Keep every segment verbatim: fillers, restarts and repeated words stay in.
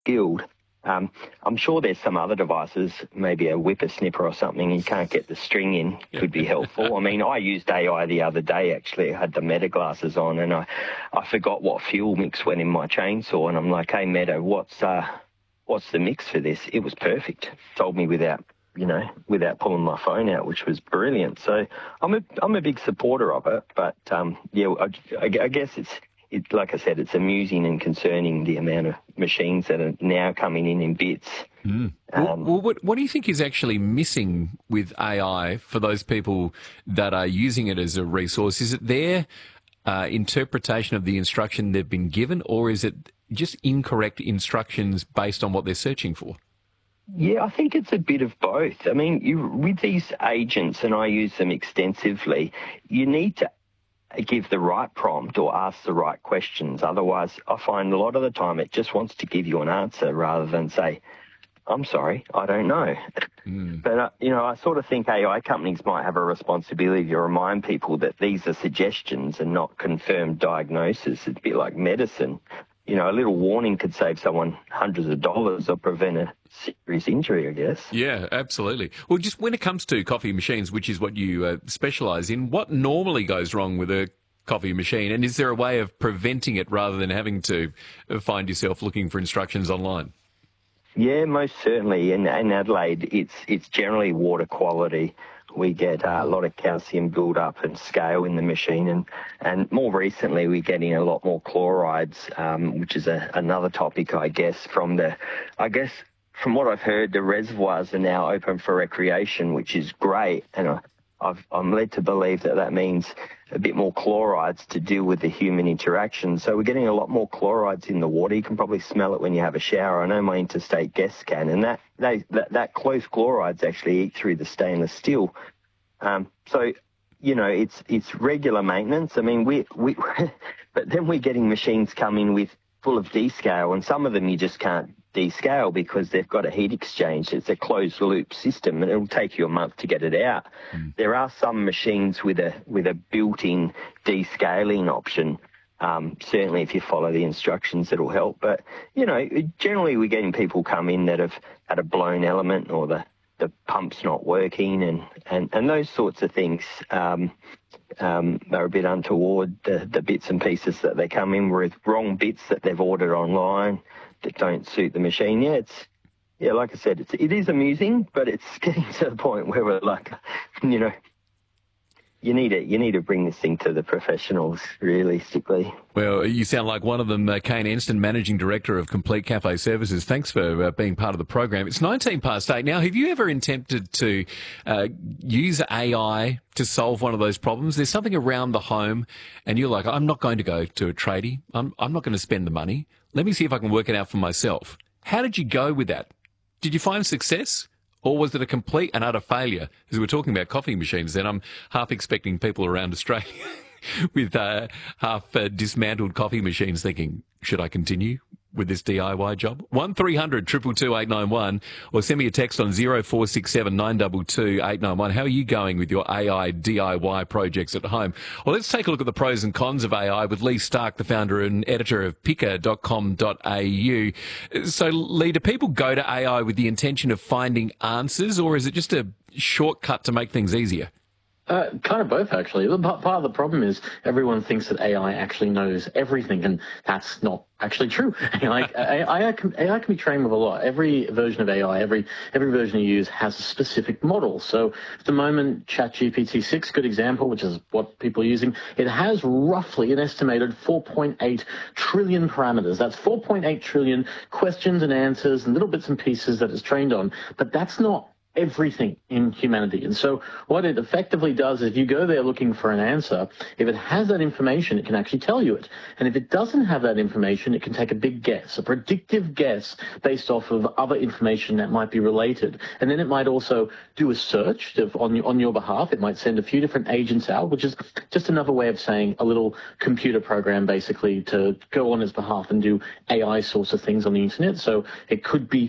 skilled. Um, I'm sure there's some other devices, maybe a whippersnipper or something, you can't get the string in, could be helpful. I mean, I used A I the other day, actually. I had the Meta glasses on, and I, I forgot what fuel mix went in my chainsaw, and I'm like, hey, Meta, what's uh, what's the mix for this? It was perfect. Told me without, you know, without pulling my phone out, which was brilliant. So I'm a, I'm a big supporter of it, but, um, yeah, I, I guess it's, It, like I said, it's amusing and concerning the amount of machines that are now coming in in bits. Mm. Um, well, well, what, what do you think is actually missing with A I for those people that are using it as a resource? Is it their uh, interpretation of the instruction they've been given, or is it just incorrect instructions based on what they're searching for? Yeah, I think it's a bit of both. I mean, you, with these agents, and I use them extensively, you need to give the right prompt or ask the right questions. Otherwise, I find a lot of the time it just wants to give you an answer rather than say, I'm sorry, I don't know. Mm. But, uh, you know, I sort of think A I companies might have a responsibility to remind people that these are suggestions and not confirmed diagnosis. It's a bit like medicine. You know, a little warning could save someone hundreds of dollars or prevent a serious injury, I guess. Yeah, absolutely. Well, just when it comes to coffee machines, which is what you uh, specialise in, what normally goes wrong with a coffee machine? And is there a way of preventing it rather than having to find yourself looking for instructions online? Yeah, most certainly. In, in Adelaide, it's it's generally water quality. We get uh, a lot of calcium build-up and scale in the machine, and, and more recently we're getting a lot more chlorides, um, which is a, another topic, I guess, from the, I guess, from what I've heard, the reservoirs are now open for recreation, which is great, and I, I've, I'm led to believe that that means a bit more chlorides to deal with the human interaction. So we're getting a lot more chlorides in the water. You can probably smell it when you have a shower. I know my interstate guests can, and that they, that, that close chlorides actually eat through the stainless steel. Um, so, you know, it's it's regular maintenance. I mean, we we, but then we're getting machines coming with full of descale, and some of them you just can't descale because they've got a heat exchange. It's a closed loop system, and it'll take you a month to get it out. Mm. There are some machines with a with a built-in descaling option. Um, certainly, if you follow the instructions, it'll help. But you know, generally, we're getting people come in that have had a blown element or the the pump's not working, and and and those sorts of things. Um, Um, they're a bit untoward, the, the bits and pieces that they come in with, wrong bits that they've ordered online that don't suit the machine. Yeah, it's, yeah, like I said, it's, it is amusing, but it's getting to the point where we're like, you know, you need it. You need to bring this thing to the professionals, realistically. Well, you sound like one of them, uh, Kane Enston, Managing Director of Complete Cafe Services. Thanks for uh, being part of the program. It's nineteen past eight. Now, have you ever attempted to uh, use A I to solve one of those problems? There's something around the home, and you're like, I'm not going to go to a tradie. I'm, I'm not going to spend the money. Let me see if I can work it out for myself. How did you go with that? Did you find success? Or was it a complete and utter failure? As we're talking about coffee machines, then I'm half expecting people around Australia with uh, half uh, dismantled coffee machines thinking, should I continue with this D I Y job? one three hundred two two two eight nine one or send me a text on zero four six seven nine two two eight nine one. How are you going with your A I D I Y projects at home? Well, let's take a look at the pros and cons of A I with Lee Stark, the founder and editor of picker dot com dot a u. So, Lee, do people go to A I with the intention of finding answers, or is it just a shortcut to make things easier? Uh, kind of both, actually. Part of the problem is everyone thinks that A I actually knows everything, and that's not actually true. Like A I, can, A I can be trained with a lot. Every version of A I, every every version you use has a specific model. So at the moment, ChatGPT six, good example, which is what people are using, it has roughly an estimated four point eight trillion parameters. That's four point eight trillion questions and answers and little bits and pieces that it's trained on. But that's not everything in humanity. And so what it effectively does is if you go there looking for an answer, if it has that information, it can actually tell you it. And if it doesn't have that information, it can take a big guess, a predictive guess based off of other information that might be related. And then it might also do a search of, on, on your behalf. It might send a few different agents out, which is just another way of saying a little computer program basically to go on its behalf and do A I sorts of things on the internet. So it could be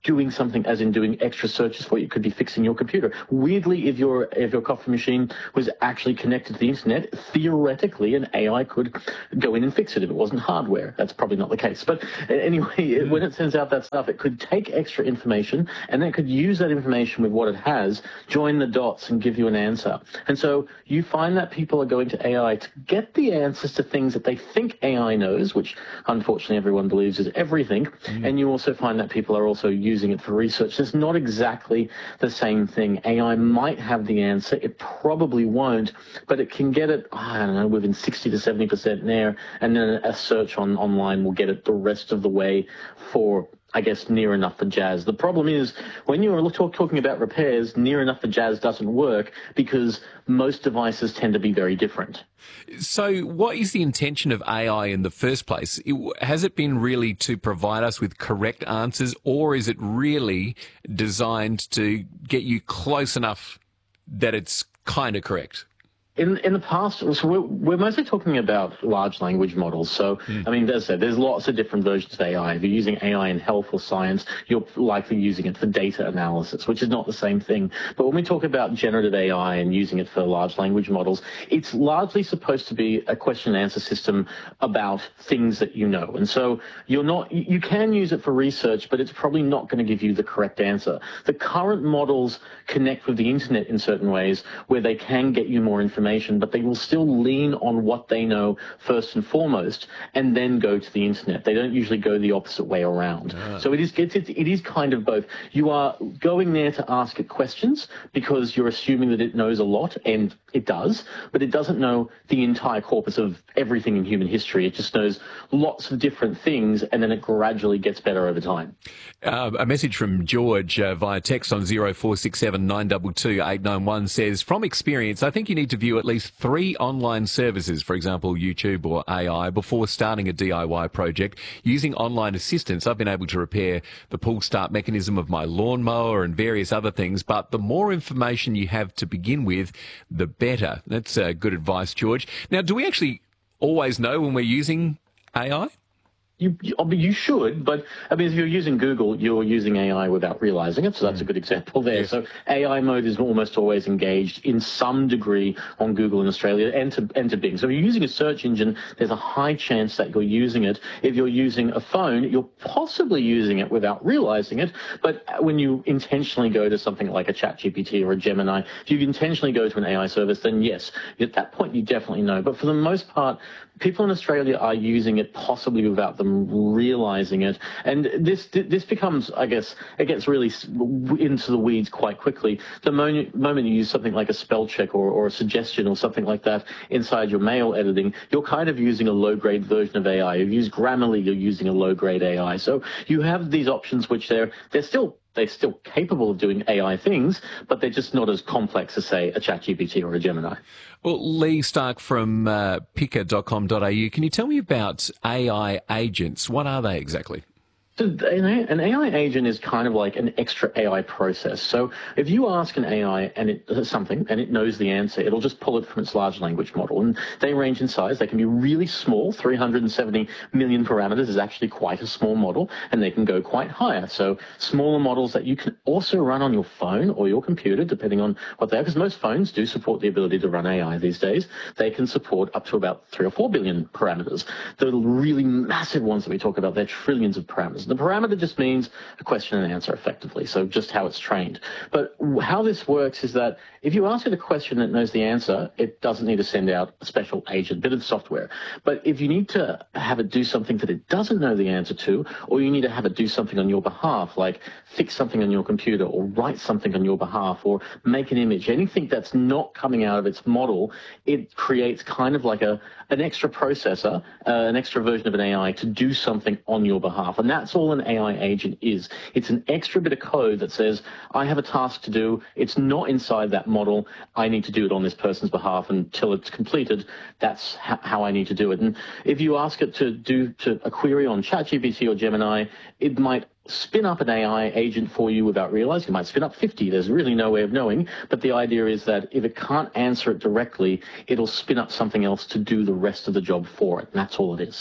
doing something, as in doing extra searches for you. It could be fixing your computer. Weirdly, if your if your coffee machine was actually connected to the internet, theoretically, an A I could go in and fix it if it wasn't hardware. That's probably not the case. But anyway, mm. when it sends out that stuff, it could take extra information and then it could use that information with what it has, join the dots and give you an answer. And so you find that people are going to A I to get the answers to things that they think A I knows, which unfortunately everyone believes is everything. Mm. And you also find that people are also using it for research. It's not exactly the same thing. A I might have the answer. It probably won't, but it can get it, I don't know, within sixty to seventy percent there. And then a search on online will get it the rest of the way for, I guess, near enough for jazz. The problem is when you're talk, talking about repairs, near enough for jazz doesn't work because most devices tend to be very different. So what is the intention of A I in the first place? It, has it been really to provide us with correct answers, or is it really designed to get you close enough that it's kind of correct? In in the past, so we're, we're mostly talking about large language models. So, mm. I mean, as I said, there's lots of different versions of A I. If you're using A I in health or science, you're likely using it for data analysis, which is not the same thing. But when we talk about generative A I and using it for large language models, it's largely supposed to be a question and answer system about things that you know. And so you're not, you can use it for research, but it's probably not going to give you the correct answer. The current models connect with the internet in certain ways where they can get you more information, but they will still lean on what they know first and foremost, and then go to the internet. They don't usually go the opposite way around. Yeah. So it is it, it is kind of both. You are going there to ask it questions because you're assuming that it knows a lot, and it does, but it doesn't know the entire corpus of everything in human history. It just knows lots of different things, and then it gradually gets better over time. Uh, a message from George uh, via text on zero four six seven nine two two eight nine one says, from experience, I think you need to view at least three online services, for example, YouTube or A I, before starting a D I Y project. Using online assistance, I've been able to repair the pull start mechanism of my lawnmower and various other things, but the more information you have to begin with, the better. That's uh, good advice, George. Now, do we actually always know when we're using A I? You, you, I mean, you should, but I mean, if you're using Google, you're using A I without realizing it, so that's mm. a good example there. Yes. So A I mode is almost always engaged in some degree on Google in Australia and to, and to Bing. So if you're using a search engine, there's a high chance that you're using it. If you're using a phone, you're possibly using it without realizing it, but when you intentionally go to something like a ChatGPT or a Gemini, if you intentionally go to an A I service, then yes, at that point you definitely know. But for the most part, people in Australia are using it possibly without them realizing it. And this this becomes, I guess, it gets really into the weeds quite quickly. The moment, moment you use something like a spell check or, or a suggestion or something like that inside your mail editing, you're kind of using a low-grade version of A I. If you use Grammarly, you're using a low-grade A I. So you have these options which they're they're still they're still capable of doing A I things, but they're just not as complex as, say, a ChatGPT or a Gemini. Well, Lee Stark from uh, picker dot com dot a u, can you tell me about A I agents? What are they exactly? So an A I agent is kind of like an extra A I process. So if you ask an A I and it does something and it knows the answer, it'll just pull it from its large language model. And they range in size. They can be really small. three hundred seventy million parameters is actually quite a small model, and they can go quite higher. So smaller models that you can also run on your phone or your computer, depending on what they are, because most phones do support the ability to run A I these days. They can support up to about three or four billion parameters. The really massive ones that we talk about, they're trillions of parameters. The parameter just means a question and answer effectively, so just how it's trained. But how this works is that if you ask it a question that knows the answer, it doesn't need to send out a special agent, bit of software. But if you need to have it do something that it doesn't know the answer to, or you need to have it do something on your behalf, like fix something on your computer or write something on your behalf or make an image, anything that's not coming out of its model, it creates kind of like a an extra processor, uh, an extra version of an A I to do something on your behalf. And that's all an A I agent is. It's an extra bit of code that says, I have a task to do. It's not inside that model. I need to do it on this person's behalf until it's completed. That's ha- how I need to do it. And if you ask it to do to a query on ChatGPT or Gemini, it might spin up an A I agent for you without realizing. It might spin up fifty. There's really no way of knowing. But the idea is that if it can't answer it directly, it'll spin up something else to do the rest of the job for it. And that's all it is.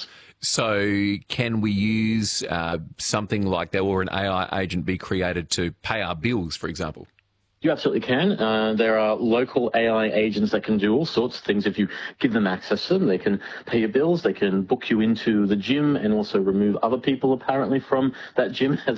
So can we use uh, something like that, or an A I agent be created to pay our bills, for example? You absolutely can. Uh, there are local A I agents that can do all sorts of things if you give them access to them. They can pay your bills, they can book you into the gym and also remove other people apparently from that gym as